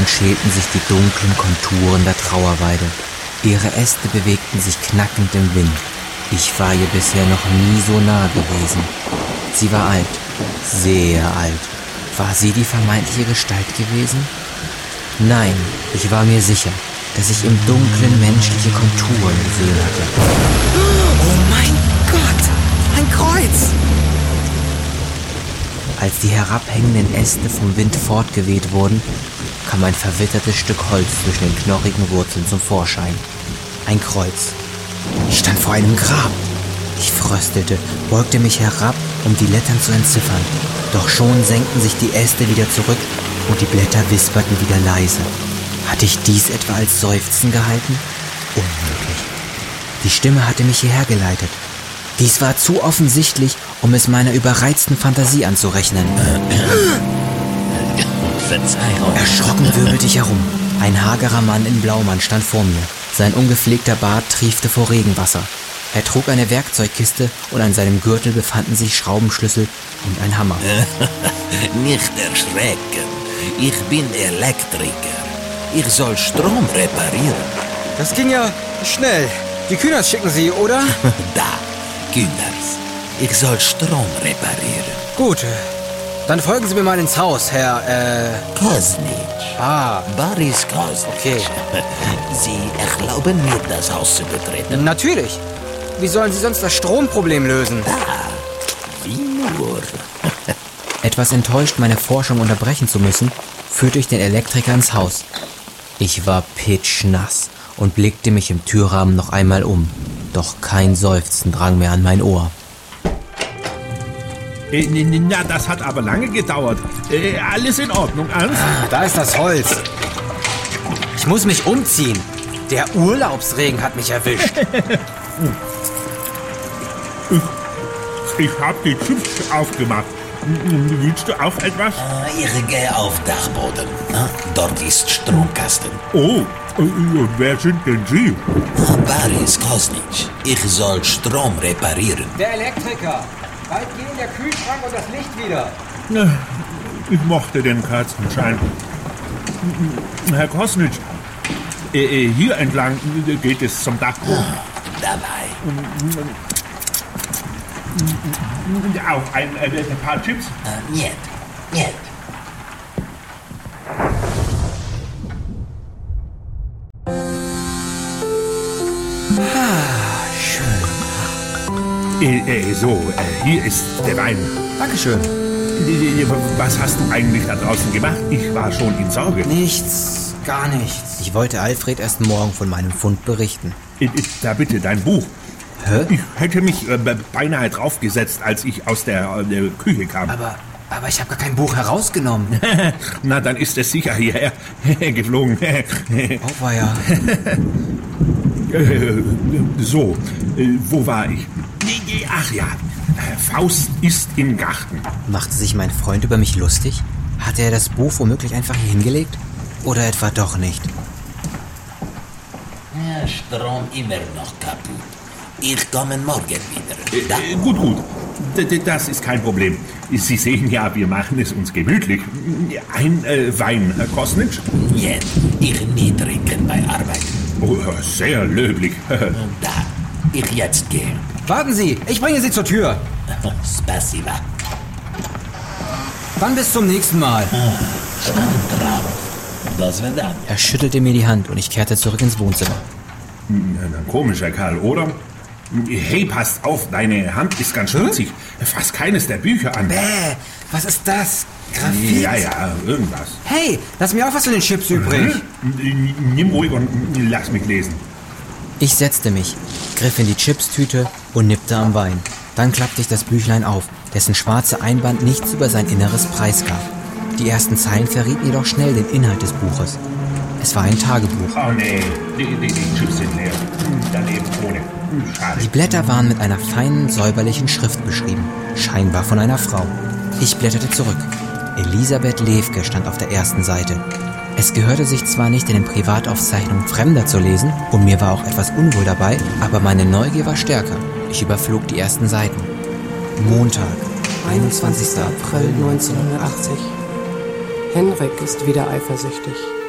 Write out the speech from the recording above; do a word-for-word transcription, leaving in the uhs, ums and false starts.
schälten sich die dunklen Konturen der Trauerweide. Ihre Äste bewegten sich knackend im Wind. Ich war ihr bisher noch nie so nah gewesen. Sie war alt, sehr alt. War sie die vermeintliche Gestalt gewesen? Nein, ich war mir sicher, dass ich im Dunkeln menschliche Konturen gesehen hatte. Oh mein Gott, ein Kreuz! Als die herabhängenden Äste vom Wind fortgeweht wurden, kam ein verwittertes Stück Holz zwischen den knochigen Wurzeln zum Vorschein. Ein Kreuz. Ich stand vor einem Grab. Ich fröstelte, beugte mich herab, um die Lettern zu entziffern. Doch schon senkten sich die Äste wieder zurück und die Blätter wisperten wieder leise. Hatte ich dies etwa als Seufzen gehalten? Unmöglich. Die Stimme hatte mich hierher geleitet. Dies war zu offensichtlich, um es meiner überreizten Fantasie anzurechnen. Verzeihung. Erschrocken wirbelte ich herum. Ein hagerer Mann in Blaumann stand vor mir. Sein ungepflegter Bart triefte vor Regenwasser. Er trug eine Werkzeugkiste und an seinem Gürtel befanden sich Schraubenschlüssel und ein Hammer. Nicht erschrecken. Ich bin Elektriker. Ich soll Strom reparieren. Das ging ja schnell. Die Kühners schicken Sie, oder? Da, Kühners. Ich soll Strom reparieren. Gut, dann folgen Sie mir mal ins Haus, Herr, äh... Kosnitsch. Ah, Boris Kosnitsch. Okay. Sie erlauben mir, das Haus zu betreten? natürlich. Wie sollen Sie sonst das Stromproblem lösen? Da, wie nur. Etwas enttäuscht, meine Forschung unterbrechen zu müssen, führte ich den Elektriker ins Haus. Ich war pitschnass und blickte mich im Türrahmen noch einmal um. Doch kein Seufzen drang mehr an mein Ohr. Äh, na, das hat aber lange gedauert. Äh, alles in Ordnung, Ernst? Ah, da ist das Holz. Ich muss mich umziehen. Der Urlaubsregen hat mich erwischt. Ich hab die Chips aufgemacht. Willst du auch etwas? Ich gehe auf Dachboden. Dort ist Stromkasten. Oh, und wer sind denn Sie? Boris Kosnitsch. Ich soll Strom reparieren. Der Elektriker. Bald gehen der Kühlschrank und das Licht wieder. Ich mochte den Kerzenschein. Herr Kosnitsch, äh, hier entlang geht es zum Dachboden. Dabei. Auch ein, äh, ein paar Chips? Uh, niet, niet. Ah, schön. Äh, äh, so, äh, hier ist der Wein. Dankeschön. Äh, Was hast du eigentlich da draußen gemacht? Ich war schon in Sorge. Nichts, gar nichts. Ich wollte Alfred erst morgen von meinem Fund berichten. Äh, äh, Da bitte, dein Buch. Hä? Ich hätte mich äh, beinahe draufgesetzt, als ich aus der äh, Küche kam. Aber, aber ich habe gar kein Buch herausgenommen. Na, dann ist es sicher hierher geflogen. Auweia. Äh, so, äh, wo war ich? Ach ja, Faust ist im Garten. Machte sich mein Freund über mich lustig? Hatte er das Buch womöglich einfach hier hingelegt? Oder etwa doch nicht? Ja, Strom immer noch kaputt. Ich komme morgen wieder. Da. Äh, gut, gut. D -d das ist kein Problem. Sie sehen ja, wir machen es uns gemütlich. Ein äh, Wein, Herr Kosnitsch? Niet, ich nie trinken bei Arbeit. Oh, sehr löblich. Da, ich jetzt gehe. Warten Sie, ich bringe Sie zur Tür. Spasiba. Dann bis zum nächsten Mal. Stand drauf. Das wird dann. Er schüttelte mir die Hand und ich kehrte zurück ins Wohnzimmer. Ein komischer Kerl, oder? Hey, passt auf, deine Hand ist ganz schmutzig. Fass keines der Bücher an. Bäh, was ist das? Graphit? Ja, ja, irgendwas. Hey, lass mir auch was von den Chips übrig. Hm? Nimm ruhig und lass mich lesen. Ich setzte mich, griff in die Chipstüte und nippte am Wein. Dann klappte ich das Büchlein auf, dessen schwarze Einband nichts über sein Inneres preisgab. Die ersten Zeilen verrieten jedoch schnell den Inhalt des Buches. Es war ein Tagebuch. Oh nee, die, die, die Chips sind leer. Daneben ohne. Schade. Die Blätter waren mit einer feinen, säuberlichen Schrift beschrieben, scheinbar von einer Frau. Ich blätterte zurück. Elisabeth Lewke stand auf der ersten Seite. Es gehörte sich zwar nicht in den Privataufzeichnungen Fremder zu lesen, und mir war auch etwas unwohl dabei, aber meine Neugier war stärker. Ich überflog die ersten Seiten. Montag, einundzwanzigster April neunzehnhundertachtzig. Henrik ist wieder eifersüchtig.